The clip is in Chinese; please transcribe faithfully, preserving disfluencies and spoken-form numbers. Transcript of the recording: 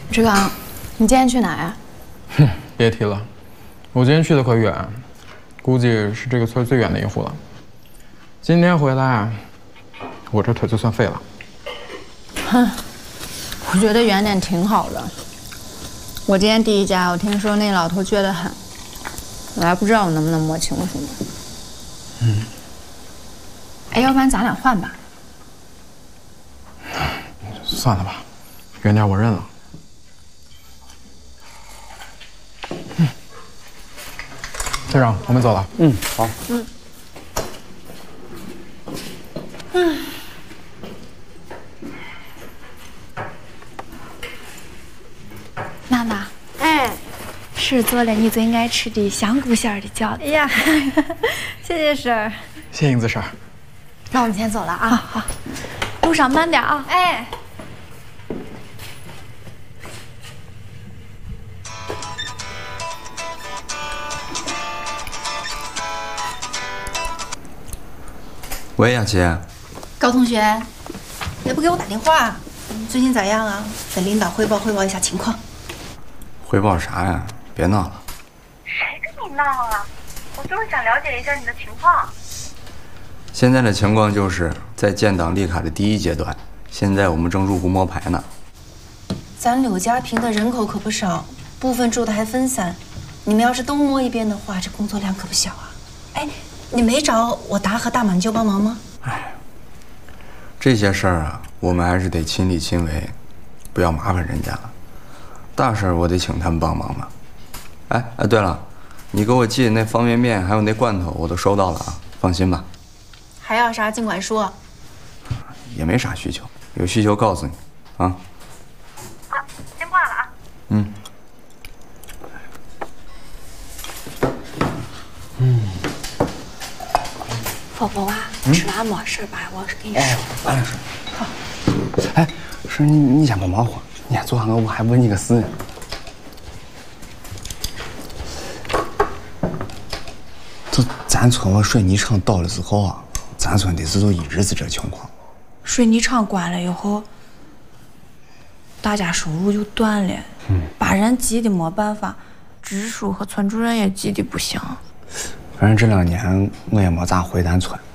志刚，你今天去哪呀？ 哼，别提了，我今天去的可远，估计是这个村最远的一户了。今天回来，我这腿就算废了。 哼，我觉得远点挺好的。我今天第一家，我听说那老头倔得很，我还不知道我能不能摸清楚呢。嗯。哎，要不然咱俩换吧。 算了吧，远点我认了。嗯，队长，我们走了。 嗯，好。 嗯。嗯。 娜娜，哎，是做了你最爱吃的香菇馅儿的饺子。 哎呀，谢谢婶儿。 谢谢英子婶儿。 那我们先走了啊。好，好，路上慢点啊。 哎。 喂，雅琪。 高同学，也不给我打电话，最近咋样啊？跟领导汇报汇报一下情况。 汇报啥呀？别闹了。 谁跟你闹啊？我就是想了解一下你的情况。 现在的情况就是在建档立卡的第一阶段，现在我们正入股摸排呢。 咱柳家坪的人口可不少，部分住的还分散，你们要是都摸一遍的话，这工作量可不小啊。哎，你没找我达和大满舅帮忙吗？ 哎，这些事儿啊，我们还是得亲力亲为，不要麻烦人家了。大事儿我得请他们帮忙嘛。哎哎，对了，你给我寄的那方便面还有那罐头我都收到了啊，放心吧。 还要啥尽管说。 也没啥需求，有需求告诉你啊。 好，先挂了啊。 嗯。 嗯。宝宝啊，吃完没事吧？我给你说。 哎，晚点说。 好。 哎，是你你先别忙活，你看昨晚我还问你个事呢。这咱村我水泥厂倒了之后啊，咱村的是都一直是这情况。 水泥厂关了以后，大家收入就断了，嗯，把人急的没办法，支书和村主任也急的不行。 反正这两年我也没咋回咱村，